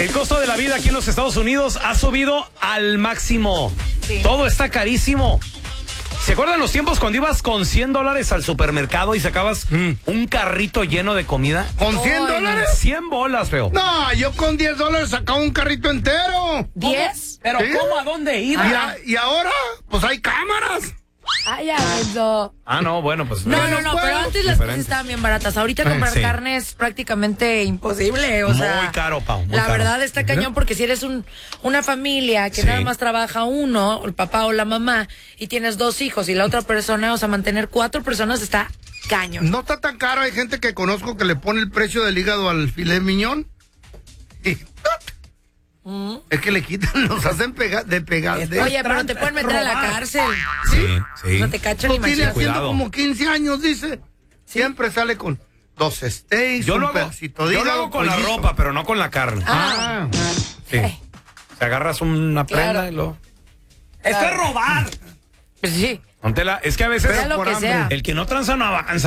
El costo de la vida aquí en los Estados Unidos ha subido al máximo. Sí. Todo está carísimo. ¿Se acuerdan los tiempos cuando ibas con $100 al supermercado y sacabas un carrito lleno de comida? ¿Con $100? 100 bolas, feo. No, yo con $10 sacaba un carrito entero. ¿10? ¿Pero ¿Sí? cómo? ¿A dónde iba? Y ahora, pues hay cámaras. Ay, ya, eso. Ah, no, bueno, pues... No, Bueno, pero antes las cosas diferentes. estaban bien baratas. Ahorita comprar Sí. carne es prácticamente imposible. O Muy sea, caro, Pau, muy la caro. verdad está cañón porque si eres una familia que Sí. nada más trabaja uno, el papá o la mamá, y tienes 2 hijos y la otra persona, o sea, mantener 4 personas está cañón. No está tan caro. Hay gente que conozco que le pone el precio del hígado al filet miñón. Y es que le quitan, los hacen pegar. Oye, pero te pueden meter a la cárcel. Sí, O sí. sea, te cachan Lo y tiene machín. haciendo Cuidado. como 15 años, dice. Siempre sale con 2 steaks, Yo un lo hago, pedacito de yo lo hígado, hago con la pollito. ropa, pero no con la carne. Ah, Sí. Te agarras una prenda Claro. y lo... ¡Esto es robar! Pues sí, Don Tela, es que a veces sea lo por que hambre. sea. el que no tranza no avanza.